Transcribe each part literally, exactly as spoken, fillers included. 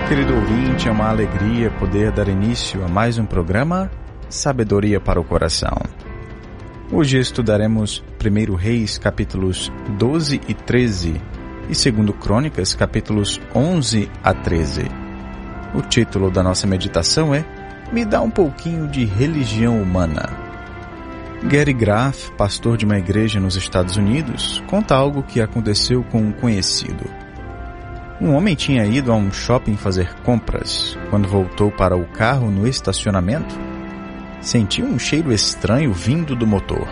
querido ouvinte, é uma alegria poder dar início a mais um programa Sabedoria para o Coração. Hoje estudaremos primeiro Reis, capítulos doze e treze, e segundo Crônicas, capítulos onze a treze. O título da nossa meditação é Me dá um pouquinho de religião humana. Gary Graff, pastor de uma igreja nos Estados Unidos, conta algo que aconteceu com um conhecido. Um homem tinha ido a um shopping fazer compras. Quando voltou para o carro no estacionamento, sentiu um cheiro estranho vindo do motor.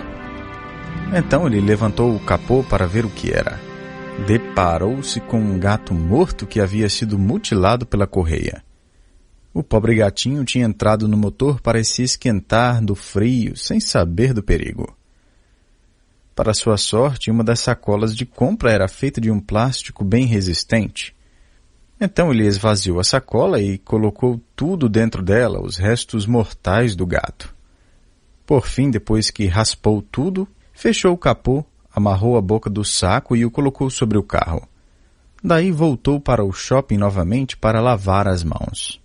Então ele levantou o capô para ver o que era. Deparou-se com um gato morto que havia sido mutilado pela correia. O pobre gatinho tinha entrado no motor para se esquentar do frio, sem saber do perigo. Para sua sorte, uma das sacolas de compra era feita de um plástico bem resistente. Então ele esvaziou a sacola e colocou tudo dentro dela, os restos mortais do gato. Por fim, depois que raspou tudo, fechou o capô, amarrou a boca do saco e o colocou sobre o carro. Daí voltou para o shopping novamente para lavar as mãos.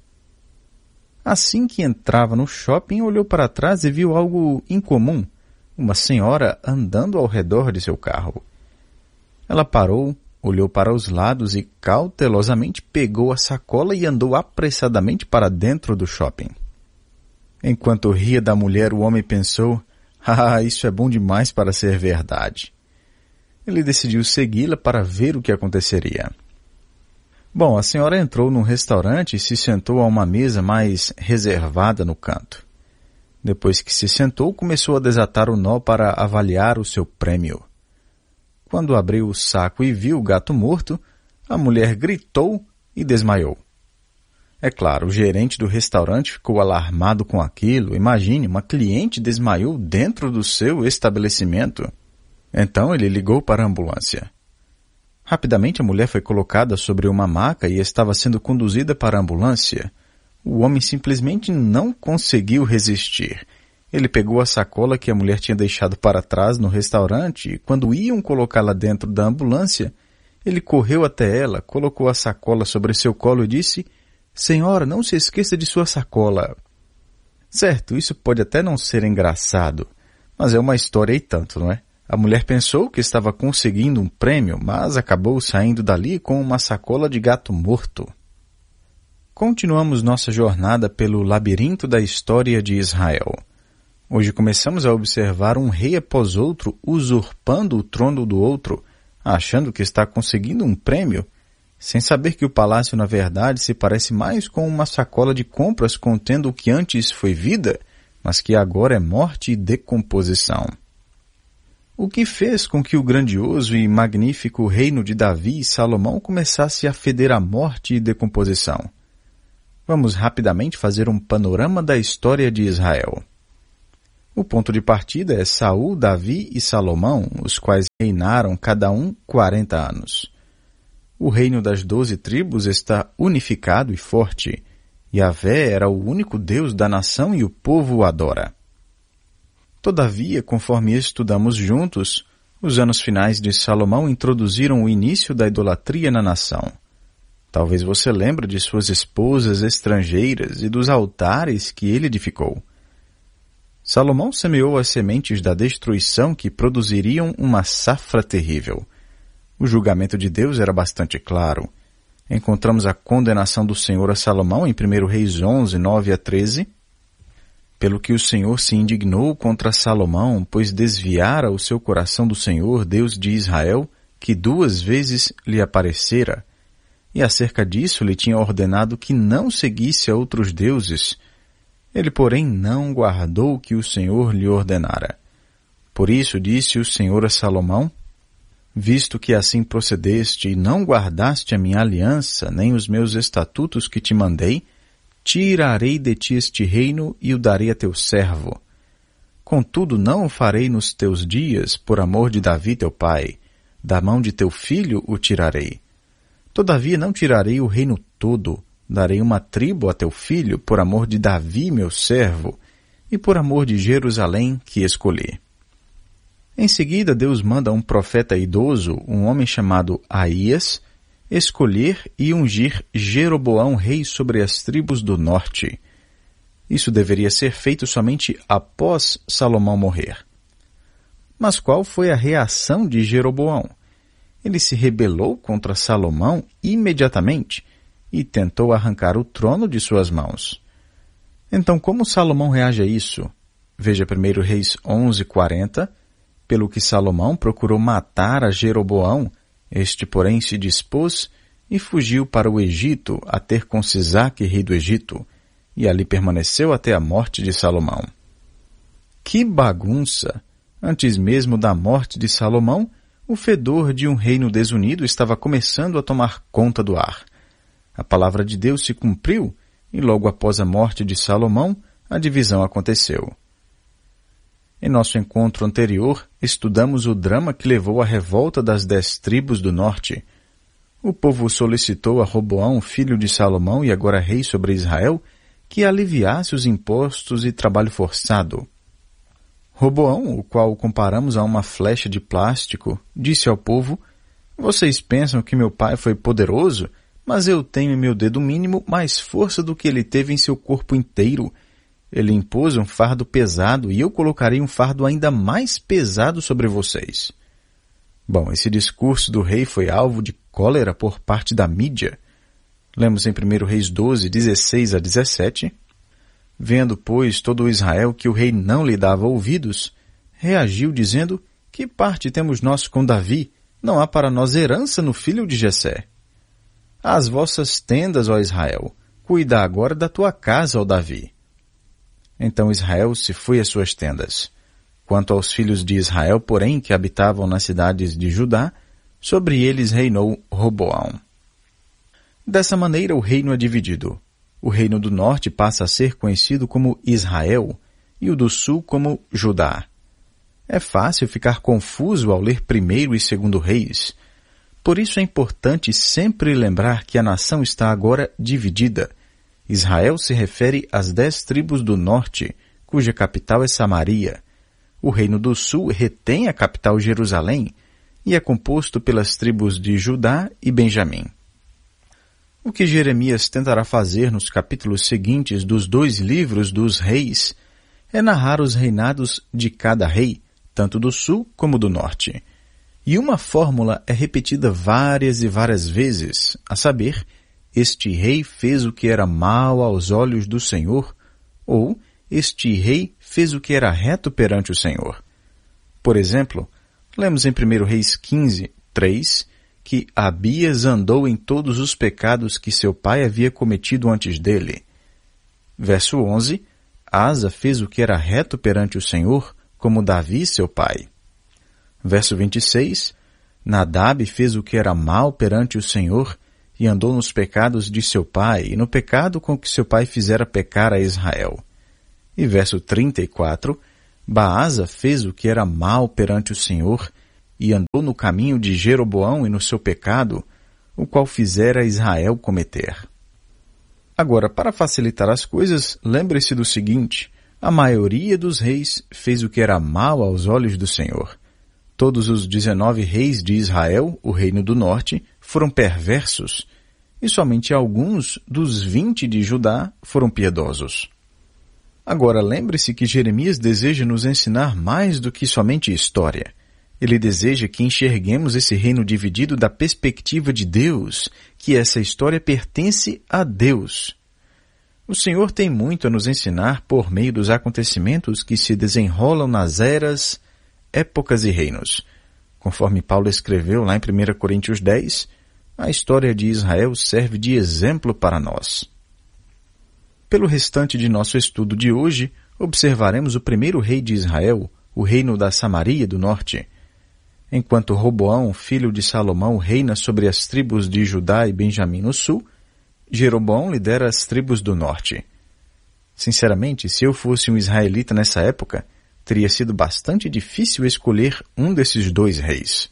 Assim que entrava no shopping, olhou para trás e viu algo incomum, uma senhora andando ao redor de seu carro. Ela parou, olhou para os lados e cautelosamente pegou a sacola e andou apressadamente para dentro do shopping. Enquanto ria da mulher, o homem pensou, ah, isso é bom demais para ser verdade. Ele decidiu segui-la para ver o que aconteceria. Bom, a senhora entrou num restaurante e se sentou a uma mesa mais reservada no canto. Depois que se sentou, começou a desatar o nó para avaliar o seu prêmio. Quando abriu o saco e viu o gato morto, a mulher gritou e desmaiou. É claro, o gerente do restaurante ficou alarmado com aquilo. Imagine, uma cliente desmaiou dentro do seu estabelecimento. Então ele ligou para a ambulância. Rapidamente a mulher foi colocada sobre uma maca e estava sendo conduzida para a ambulância. O homem simplesmente não conseguiu resistir. Ele pegou a sacola que a mulher tinha deixado para trás no restaurante e, quando iam colocá-la dentro da ambulância, ele correu até ela, colocou a sacola sobre seu colo e disse, Senhora, não se esqueça de sua sacola. Certo, isso pode até não ser engraçado, mas é uma história e tanto, não é? A mulher pensou que estava conseguindo um prêmio, mas acabou saindo dali com uma sacola de gato morto. Continuamos nossa jornada pelo labirinto da história de Israel. Hoje começamos a observar um rei após outro usurpando o trono do outro, achando que está conseguindo um prêmio, sem saber que o palácio na verdade se parece mais com uma sacola de compras contendo o que antes foi vida, mas que agora é morte e decomposição. O que fez com que o grandioso e magnífico reino de Davi e Salomão começasse a feder a morte e decomposição? Vamos rapidamente fazer um panorama da história de Israel. O ponto de partida é Saul, Davi e Salomão, os quais reinaram cada um quarenta anos. O reino das doze tribos está unificado e forte. Yahvé era o único Deus da nação e o povo o adora. Todavia, conforme estudamos juntos, os anos finais de Salomão introduziram o início da idolatria na nação. Talvez você lembre de suas esposas estrangeiras e dos altares que ele edificou. Salomão semeou as sementes da destruição que produziriam uma safra terrível. O julgamento de Deus era bastante claro. Encontramos a condenação do Senhor a Salomão em primeiro Reis onze, nove a treze. Pelo que o Senhor se indignou contra Salomão, pois desviara o seu coração do Senhor, Deus de Israel, que duas vezes lhe aparecera, e acerca disso lhe tinha ordenado que não seguisse a outros deuses. Ele, porém, não guardou o que o Senhor lhe ordenara. Por isso disse o Senhor a Salomão, visto que assim procedeste e não guardaste a minha aliança, nem os meus estatutos que te mandei, tirarei de ti este reino e o darei a teu servo. Contudo, não o farei nos teus dias, por amor de Davi teu pai. Da mão de teu filho o tirarei. Todavia não tirarei o reino todo, darei uma tribo a teu filho, por amor de Davi meu servo, e por amor de Jerusalém que escolhi. Em seguida, Deus manda um profeta idoso, um homem chamado Aías. escolher e ungir Jeroboão rei sobre as tribos do norte. Isso deveria ser feito somente após Salomão morrer. Mas qual foi a reação de Jeroboão? Ele se rebelou contra Salomão imediatamente e tentou arrancar o trono de suas mãos. Então, como Salomão reage a isso? Veja primeiro Reis onze, quarenta. Pelo que Salomão procurou matar a Jeroboão, este, porém, se dispôs e fugiu para o Egito a ter com Sisaque, rei do Egito, e ali permaneceu até a morte de Salomão. Que bagunça! Antes mesmo da morte de Salomão, o fedor de um reino desunido estava começando a tomar conta do ar. A palavra de Deus se cumpriu e logo após a morte de Salomão, a divisão aconteceu. Em nosso encontro anterior, estudamos o drama que levou à revolta das dez tribos do norte. O povo solicitou a Roboão, filho de Salomão e agora rei sobre Israel, que aliviasse os impostos e trabalho forçado. Roboão, o qual comparamos a uma flecha de plástico, disse ao povo: "Vocês pensam que meu pai foi poderoso, mas eu tenho em meu dedo mínimo mais força do que ele teve em seu corpo inteiro. Ele impôs um fardo pesado e eu colocarei um fardo ainda mais pesado sobre vocês." Bom, esse discurso do rei foi alvo de cólera por parte da mídia. Lemos em primeiro Reis doze, dezesseis a dezessete. Vendo, pois, todo o Israel que o rei não lhe dava ouvidos, reagiu dizendo: "Que parte temos nós com Davi? Não há para nós herança no filho de Jessé. As vossas tendas, ó Israel, cuida agora da tua casa, ó Davi." Então Israel se foi às suas tendas. Quanto aos filhos de Israel, porém, que habitavam nas cidades de Judá, sobre eles reinou Roboão. Dessa maneira o reino é dividido. O reino do norte passa a ser conhecido como Israel e o do sul como Judá. É fácil ficar confuso ao ler primeiro e segundo Reis. Por isso é importante sempre lembrar que a nação está agora dividida. Israel se refere às dez tribos do norte, cuja capital é Samaria. O reino do sul retém a capital Jerusalém e é composto pelas tribos de Judá e Benjamim. O que Jeremias tentará fazer nos capítulos seguintes dos dois livros dos reis é narrar os reinados de cada rei, tanto do sul como do norte. E uma fórmula é repetida várias e várias vezes, a saber, este rei fez o que era mal aos olhos do Senhor, ou este rei fez o que era reto perante o Senhor. Por exemplo, lemos em primeiro Reis quinze, três, que Abias andou em todos os pecados que seu pai havia cometido antes dele. Verso onze, Asa fez o que era reto perante o Senhor, como Davi, seu pai. Verso vinte e seis, Nadab fez o que era mal perante o Senhor, e andou nos pecados de seu pai, e no pecado com que seu pai fizera pecar a Israel. E verso trinta e quatro, Baasa fez o que era mal perante o Senhor, e andou no caminho de Jeroboão e no seu pecado, o qual fizera Israel cometer. Agora, para facilitar as coisas, lembre-se do seguinte: a maioria dos reis fez o que era mal aos olhos do Senhor. Todos os dezenove reis de Israel, o reino do norte, foram perversos, e somente alguns dos vinte de Judá foram piedosos. Agora, lembre-se que Jeremias deseja nos ensinar mais do que somente história. Ele deseja que enxerguemos esse reino dividido da perspectiva de Deus, que essa história pertence a Deus. O Senhor tem muito a nos ensinar por meio dos acontecimentos que se desenrolam nas eras, épocas e reinos. Conforme Paulo escreveu lá em primeira Coríntios dez, a história de Israel serve de exemplo para nós. Pelo restante de nosso estudo de hoje, observaremos o primeiro rei de Israel, o reino da Samaria do norte. Enquanto Roboão, filho de Salomão, reina sobre as tribos de Judá e Benjamim no sul, Jeroboão lidera as tribos do norte. Sinceramente, se eu fosse um israelita nessa época, teria sido bastante difícil escolher um desses dois reis.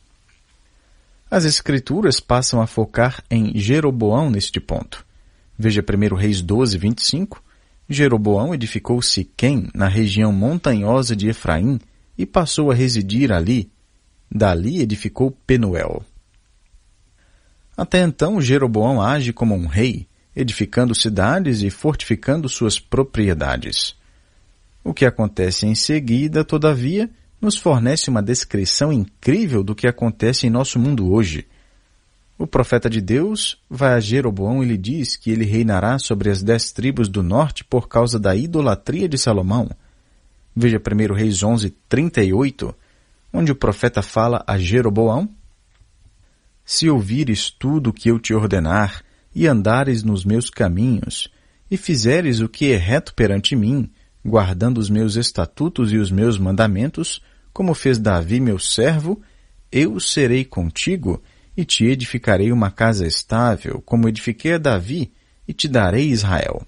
As Escrituras passam a focar em Jeroboão neste ponto. Veja primeiro Reis doze, vinte e cinco. Jeroboão edificou Siquém, na região montanhosa de Efraim, e passou a residir ali. Dali edificou Penuel. Até então, Jeroboão age como um rei, edificando cidades e fortificando suas propriedades. O que acontece em seguida, todavia, nos fornece uma descrição incrível do que acontece em nosso mundo hoje. O profeta de Deus vai a Jeroboão e lhe diz que ele reinará sobre as dez tribos do norte por causa da idolatria de Salomão. Veja primeiro Reis onze, trinta e oito, onde o profeta fala a Jeroboão: Se ouvires tudo o que eu te ordenar, e andares nos meus caminhos, e fizeres o que é reto perante mim, guardando os meus estatutos e os meus mandamentos, como fez Davi meu servo, eu serei contigo, e te edificarei uma casa estável, como edifiquei a Davi, e te darei Israel.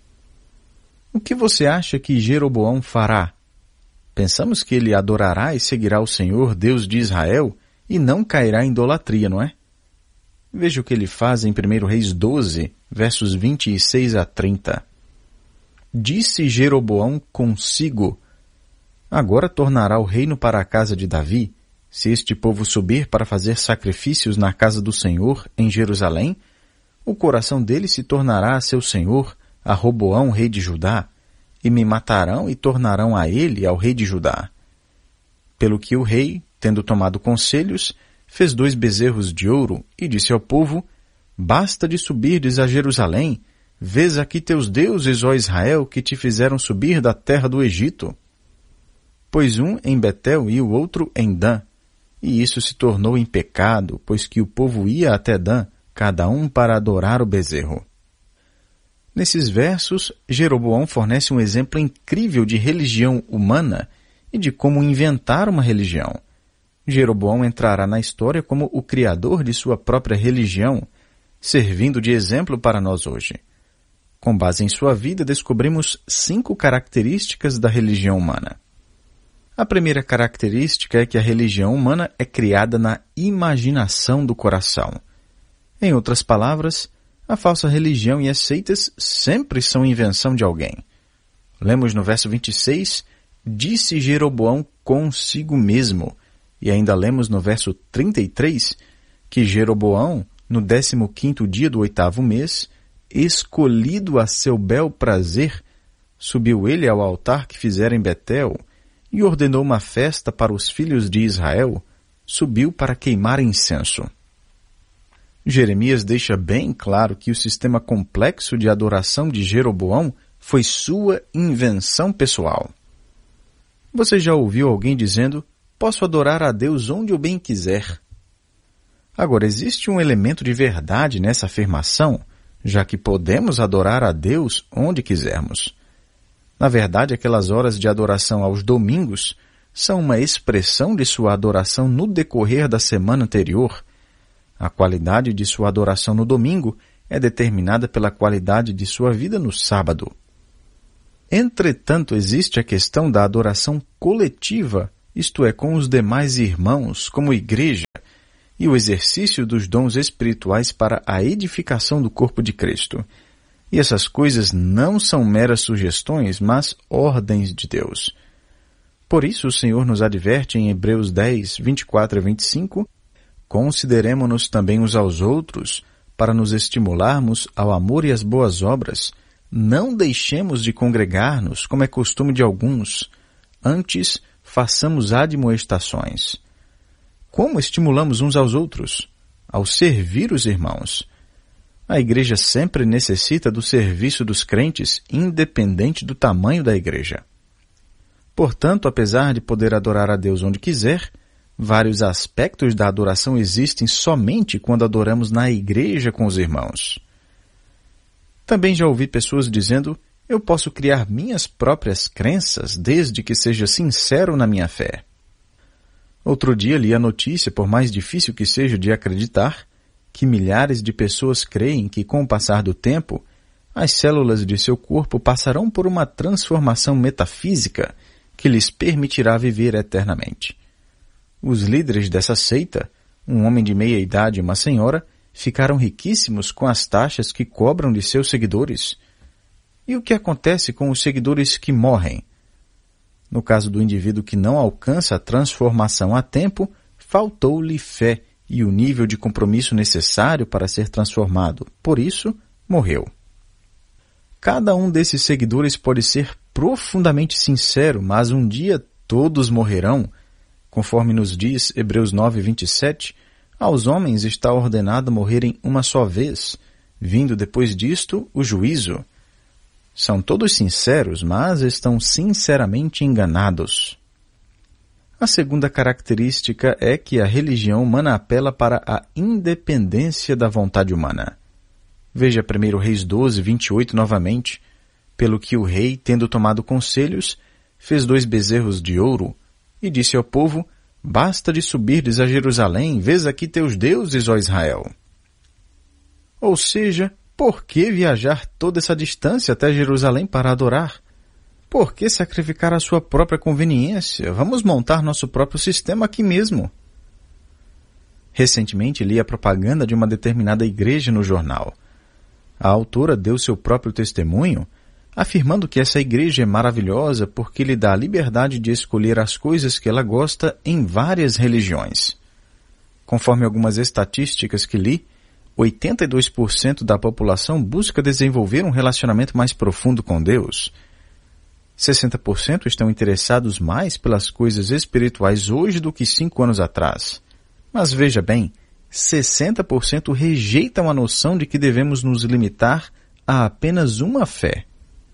O que você acha que Jeroboão fará? Pensamos que ele adorará e seguirá o Senhor, Deus de Israel, e não cairá em idolatria, não é? Veja o que ele faz em primeiro Reis doze, versos vinte e seis a trinta. Disse Jeroboão consigo: Agora tornará o reino para a casa de Davi. Se este povo subir para fazer sacrifícios na casa do Senhor, em Jerusalém, o coração dele se tornará a seu senhor, a Roboão, rei de Judá, e me matarão e tornarão a ele, ao rei de Judá. Pelo que o rei, tendo tomado conselhos, fez dois bezerros de ouro e disse ao povo: Basta de subirdes a Jerusalém, vês aqui teus deuses, ó Israel, que te fizeram subir da terra do Egito. Pois um em Betel e o outro em Dan. E isso se tornou em pecado, pois que o povo ia até Dan, cada um para adorar o bezerro. Nesses versos, Jeroboão fornece um exemplo incrível de religião humana e de como inventar uma religião. Jeroboão entrará na história como o criador de sua própria religião, servindo de exemplo para nós hoje. Com base em sua vida, descobrimos cinco características da religião humana. A primeira característica é que a religião humana é criada na imaginação do coração. Em outras palavras, a falsa religião e as seitas sempre são invenção de alguém. Lemos no verso vinte e seis, disse Jeroboão consigo mesmo. E ainda lemos no verso trinta e três, que Jeroboão, no décimo quinto dia do oitavo mês, escolhido a seu bel prazer, subiu ele ao altar que fizera em Betel, e ordenou uma festa para os filhos de Israel, subiu para queimar incenso. Jeremias deixa bem claro que o sistema complexo de adoração de Jeroboão foi sua invenção pessoal. Você já ouviu alguém dizendo: posso adorar a Deus onde eu bem quiser? Agora, existe um elemento de verdade nessa afirmação, já que podemos adorar a Deus onde quisermos. Na verdade, aquelas horas de adoração aos domingos são uma expressão de sua adoração no decorrer da semana anterior. A qualidade de sua adoração no domingo é determinada pela qualidade de sua vida no sábado. Entretanto, existe a questão da adoração coletiva, isto é, com os demais irmãos, como igreja, e o exercício dos dons espirituais para a edificação do corpo de Cristo. E essas coisas não são meras sugestões, mas ordens de Deus. Por isso o Senhor nos adverte em Hebreus dez, vinte e quatro a vinte e cinco, consideremo-nos também uns aos outros, para nos estimularmos ao amor e às boas obras. Não deixemos de congregar-nos, como é costume de alguns. Antes, façamos admoestações. Como estimulamos uns aos outros? Ao servir os irmãos. A igreja sempre necessita do serviço dos crentes, independente do tamanho da igreja. Portanto, apesar de poder adorar a Deus onde quiser, vários aspectos da adoração existem somente quando adoramos na igreja com os irmãos. Também já ouvi pessoas dizendo: eu posso criar minhas próprias crenças desde que seja sincero na minha fé. Outro dia li a notícia, por mais difícil que seja de acreditar, que milhares de pessoas creem que, com o passar do tempo, as células de seu corpo passarão por uma transformação metafísica que lhes permitirá viver eternamente. Os líderes dessa seita, um homem de meia idade e uma senhora, ficaram riquíssimos com as taxas que cobram de seus seguidores. E o que acontece com os seguidores que morrem? No caso do indivíduo que não alcança a transformação a tempo, faltou-lhe fé, e o nível de compromisso necessário para ser transformado. Por isso, morreu. Cada um desses seguidores pode ser profundamente sincero, mas um dia todos morrerão. Conforme nos diz Hebreus nove, vinte e sete, aos homens está ordenado morrerem uma só vez, vindo depois disto o juízo. São todos sinceros, mas estão sinceramente enganados. A segunda característica é que a religião humana apela para a independência da vontade humana. Veja primeiro Reis doze, vinte e oito novamente. Pelo que o rei, tendo tomado conselhos, fez dois bezerros de ouro e disse ao povo: basta de subirdes a Jerusalém, vês aqui teus deuses, ó Israel. Ou seja, por que viajar toda essa distância até Jerusalém para adorar? Por que sacrificar a sua própria conveniência? Vamos montar nosso próprio sistema aqui mesmo. Recentemente li a propaganda de uma determinada igreja no jornal. A autora deu seu próprio testemunho, afirmando que essa igreja é maravilhosa porque lhe dá a liberdade de escolher as coisas que ela gosta em várias religiões. Conforme algumas estatísticas que li, oitenta e dois por cento da população busca desenvolver um relacionamento mais profundo com Deus. sessenta por cento estão interessados mais pelas coisas espirituais hoje do que cinco anos atrás. Mas veja bem, sessenta por cento rejeitam a noção de que devemos nos limitar a apenas uma fé.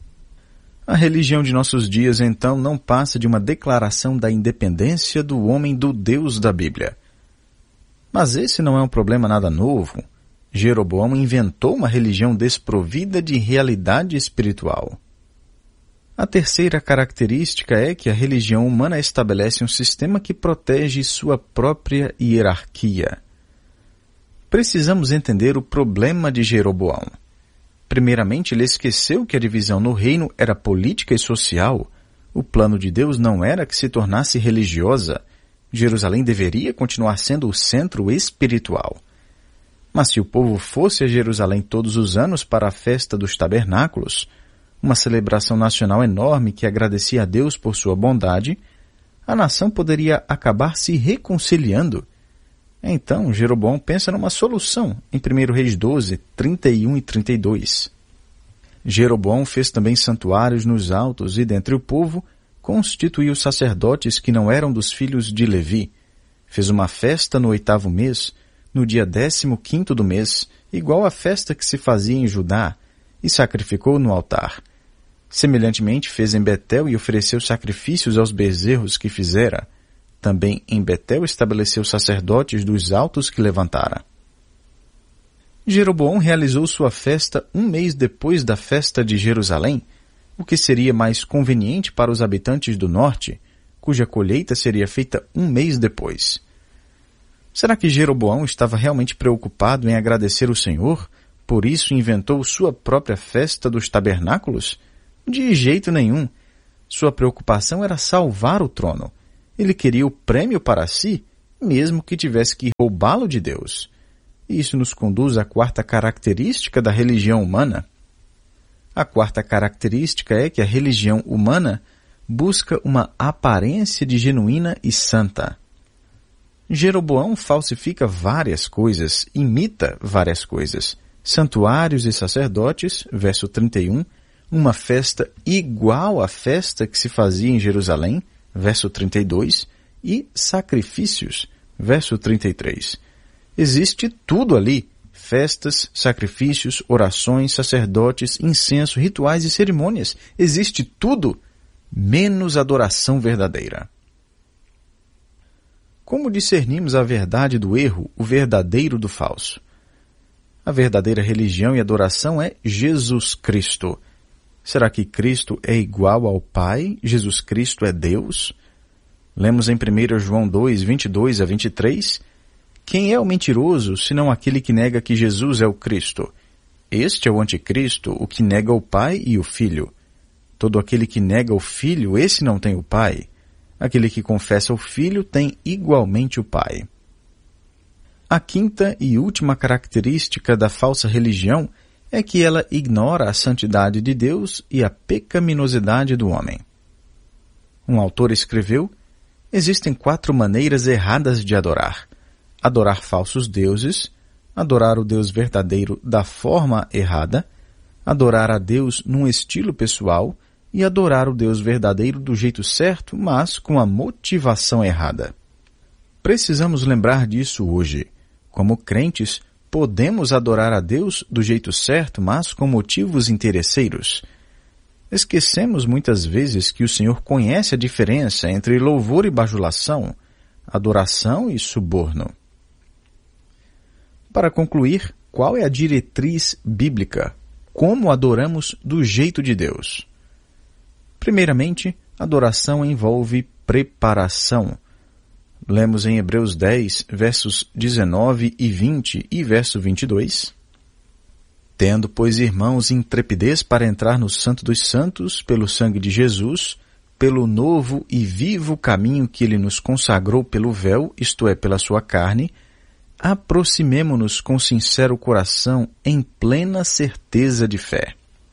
A religião de nossos dias, então, não passa de uma declaração da independência do homem do Deus da Bíblia. Mas esse não é um problema nada novo. Jeroboão inventou uma religião desprovida de realidade espiritual. A terceira característica é que a religião humana estabelece um sistema que protege sua própria hierarquia. Precisamos entender o problema de Jeroboão. Primeiramente, ele esqueceu que a divisão no reino era política e social. O plano de Deus não era que se tornasse religiosa. Jerusalém deveria continuar sendo o centro espiritual. Mas se o povo fosse a Jerusalém todos os anos para a festa dos tabernáculos, uma celebração nacional enorme que agradecia a Deus por sua bondade, a nação poderia acabar se reconciliando. Então, Jeroboão pensa numa solução em primeiro Reis doze, trinta e um e trinta e dois. Jeroboão fez também santuários nos altos e, dentre o povo, constituiu sacerdotes que não eram dos filhos de Levi. Fez uma festa no oitavo mês, no dia décimo quinto do mês, igual à festa que se fazia em Judá, e sacrificou no altar. Semelhantemente fez em Betel e ofereceu sacrifícios aos bezerros que fizera. Também em Betel estabeleceu sacerdotes dos altos que levantara. Jeroboão realizou sua festa um mês depois da festa de Jerusalém, o que seria mais conveniente para os habitantes do norte, cuja colheita seria feita um mês depois. Será que Jeroboão estava realmente preocupado em agradecer o Senhor? Por isso inventou sua própria festa dos tabernáculos? De jeito nenhum. Sua preocupação era salvar o trono. Ele queria o prêmio para si, mesmo que tivesse que roubá-lo de Deus. Isso nos conduz à quarta característica da religião humana. A quarta característica é que a religião humana busca uma aparência de genuína e santa. Jeroboão falsifica várias coisas, imita várias coisas. Santuários e sacerdotes, verso trinta e um, uma festa igual à festa que se fazia em Jerusalém, verso trinta e dois, e sacrifícios, verso trinta e três. Existe tudo ali, festas, sacrifícios, orações, sacerdotes, incenso, rituais e cerimônias. Existe tudo, menos adoração verdadeira. Como discernimos a verdade do erro, o verdadeiro do falso? A verdadeira religião e adoração é Jesus Cristo. Será que Cristo é igual ao Pai? Jesus Cristo é Deus? Lemos em primeiro João dois, vinte e dois a vinte e três, quem é o mentiroso, senão aquele que nega que Jesus é o Cristo? Este é o anticristo, o que nega o Pai e o Filho. Todo aquele que nega o Filho, esse não tem o Pai. Aquele que confessa o Filho tem igualmente o Pai. A quinta e última característica da falsa religião é que ela ignora a santidade de Deus e a pecaminosidade do homem. Um autor escreveu: existem quatro maneiras erradas de adorar. adorar falsos deuses, adorar o Deus verdadeiro da forma errada, adorar a Deus num estilo pessoal e adorar o Deus verdadeiro do jeito certo, mas com a motivação errada. Precisamos lembrar disso hoje. Como crentes, podemos adorar a Deus do jeito certo, mas com motivos interesseiros. Esquecemos muitas vezes que o Senhor conhece a diferença entre louvor e bajulação, adoração e suborno. Para concluir, qual é a diretriz bíblica? Como adoramos do jeito de Deus? Primeiramente, adoração envolve preparação. Lemos em Hebreus dez, versos dezenove e vinte e verso vinte e dois. Tendo, pois, irmãos, intrepidez para entrar no Santo dos Santos, pelo sangue de Jesus, pelo novo e vivo caminho que ele nos consagrou pelo véu, isto é, pela sua carne, aproximemo-nos com sincero coração, em plena certeza de fé.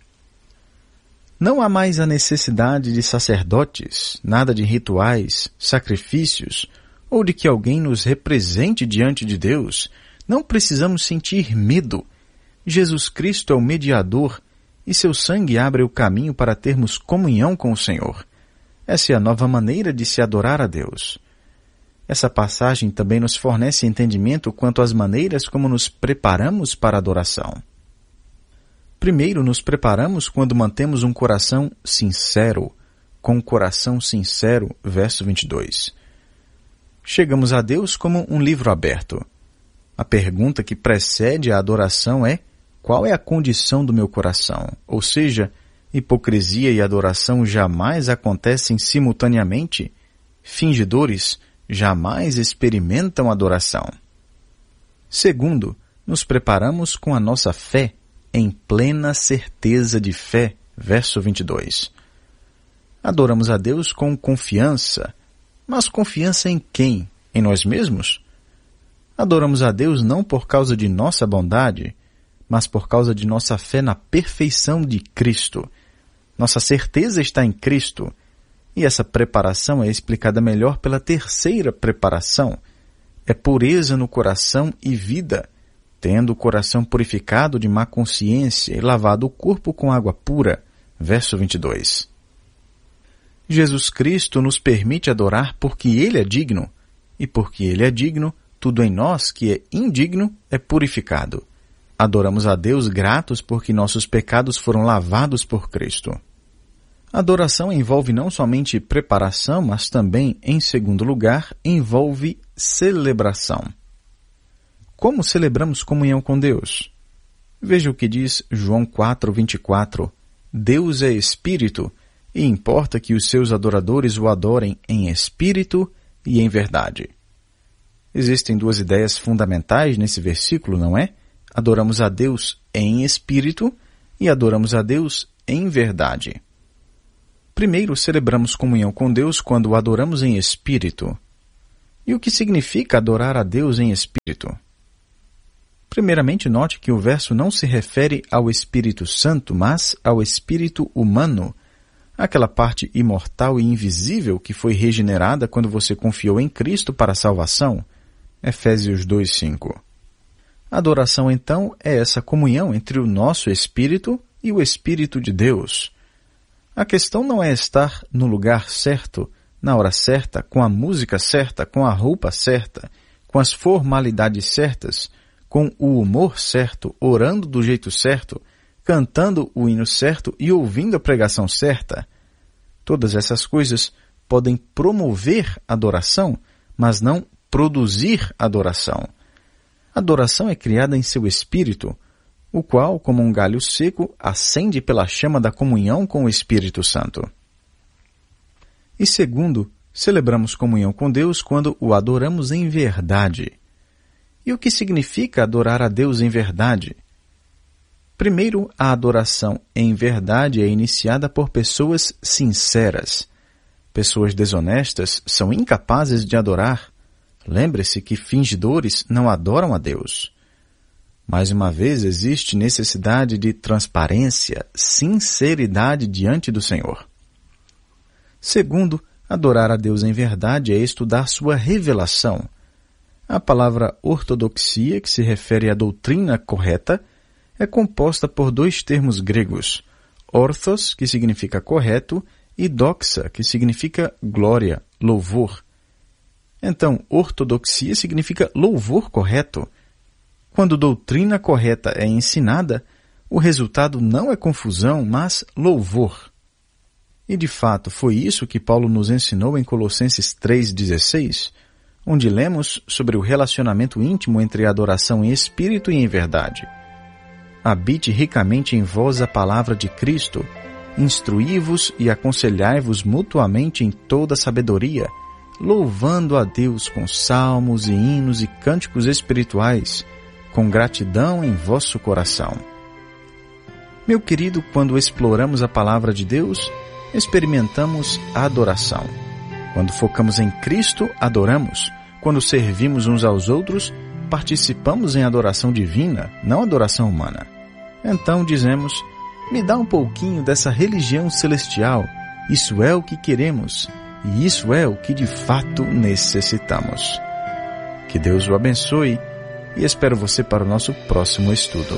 Não há mais a necessidade de sacerdotes, nada de rituais, sacrifícios, ou de que alguém nos represente diante de Deus. Não precisamos sentir medo. Jesus Cristo é o mediador e seu sangue abre o caminho para termos comunhão com o Senhor. Essa é a nova maneira de se adorar a Deus. Essa passagem também nos fornece entendimento quanto às maneiras como nos preparamos para a adoração. Primeiro, nos preparamos quando mantemos um coração sincero, com um coração sincero, verso vinte e dois. Chegamos a Deus como um livro aberto. A pergunta que precede a adoração é: qual é a condição do meu coração? Ou seja, hipocrisia e adoração jamais acontecem simultaneamente? Fingidores jamais experimentam adoração. Segundo, nos preparamos com a nossa fé, em plena certeza de fé, verso vinte e dois. Adoramos a Deus com confiança, mas confiança em quem? Em nós mesmos? Adoramos a Deus não por causa de nossa bondade, mas por causa de nossa fé na perfeição de Cristo. Nossa certeza está em Cristo, e essa preparação é explicada melhor pela terceira preparação. É pureza no coração e vida, tendo o coração purificado de má consciência e lavado o corpo com água pura. Verso vinte e dois. Jesus Cristo nos permite adorar porque Ele é digno, e porque Ele é digno, tudo em nós que é indigno é purificado. Adoramos a Deus gratos porque nossos pecados foram lavados por Cristo. Adoração envolve não somente preparação, mas também, em segundo lugar, envolve celebração. Como celebramos comunhão com Deus? Veja o que diz João quatro, vinte e quatro. Deus é Espírito, e importa que os seus adoradores o adorem em espírito e em verdade. Existem duas ideias fundamentais nesse versículo, não é? Adoramos a Deus em espírito e adoramos a Deus em verdade. Primeiro, celebramos comunhão com Deus quando o adoramos em espírito. E o que significa adorar a Deus em espírito? Primeiramente, note que o verso não se refere ao Espírito Santo, mas ao espírito humano, aquela parte imortal e invisível que foi regenerada quando você confiou em Cristo para a salvação. Efésios dois, cinco. Adoração, então, é essa comunhão entre o nosso espírito e o Espírito de Deus. A questão não é estar no lugar certo, na hora certa, com a música certa, com a roupa certa, com as formalidades certas, com o humor certo, orando do jeito certo, cantando o hino certo e ouvindo a pregação certa. Todas essas coisas podem promover adoração, mas não produzir adoração. Adoração é criada em seu espírito, o qual, como um galho seco, acende pela chama da comunhão com o Espírito Santo. E segundo, celebramos comunhão com Deus quando o adoramos em verdade. E o que significa adorar a Deus em verdade? Primeiro, a adoração em verdade é iniciada por pessoas sinceras. Pessoas desonestas são incapazes de adorar. Lembre-se que fingidores não adoram a Deus. Mais uma vez, existe necessidade de transparência, sinceridade diante do Senhor. Segundo, adorar a Deus em verdade é estudar sua revelação. A palavra ortodoxia, que se refere à doutrina correta, é composta por dois termos gregos, orthos, que significa correto, e doxa, que significa glória, louvor. Então, ortodoxia significa louvor correto. Quando doutrina correta é ensinada, o resultado não é confusão, mas louvor. E de fato, foi isso que Paulo nos ensinou em Colossenses três, dezesseis, onde lemos sobre o relacionamento íntimo entre a adoração em espírito e em verdade. Habite ricamente em vós a palavra de Cristo, instruí-vos e aconselhai-vos mutuamente em toda sabedoria, louvando a Deus com salmos e hinos e cânticos espirituais, com gratidão em vosso coração. Meu querido, quando exploramos a palavra de Deus, experimentamos a adoração. Quando focamos em Cristo, adoramos. Quando servimos uns aos outros, participamos em adoração divina, não adoração humana. Então dizemos, me dá um pouquinho dessa religião celestial, isso é o que queremos, e isso é o que de fato necessitamos. Que Deus o abençoe e espero você para o nosso próximo estudo.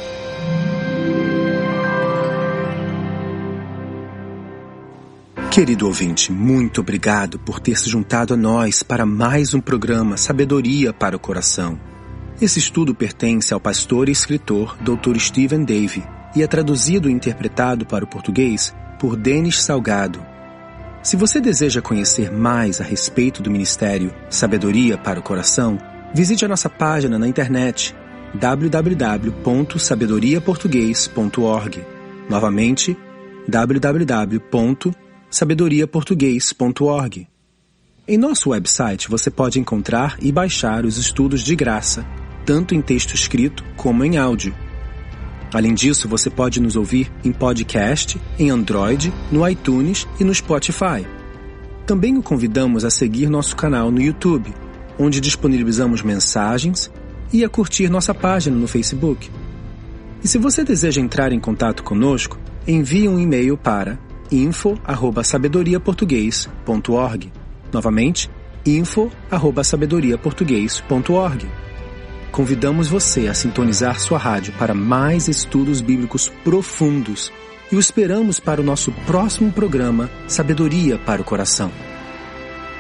Querido ouvinte, muito obrigado por ter se juntado a nós para mais um programa Sabedoria para o Coração. Esse estudo pertence ao pastor e escritor doutor Stephen Davey e é traduzido e interpretado para o português por Denis Salgado. Se você deseja conhecer mais a respeito do ministério Sabedoria para o Coração, visite a nossa página na internet w w w ponto sabedoria português ponto org. Novamente, w w w ponto sabedoria português ponto org. Em nosso website você pode encontrar e baixar os estudos de graça, tanto em texto escrito como em áudio. Além disso, você pode nos ouvir em podcast, em Android, no iTunes e no Spotify. Também o convidamos a seguir nosso canal no YouTube, onde disponibilizamos mensagens, e a curtir nossa página no Facebook. E se você deseja entrar em contato conosco, envie um e-mail para info arroba sabedoria português ponto org. Novamente, info arroba sabedoria português ponto org. Convidamos você a sintonizar sua rádio para mais estudos bíblicos profundos e o esperamos para o nosso próximo programa Sabedoria para o Coração.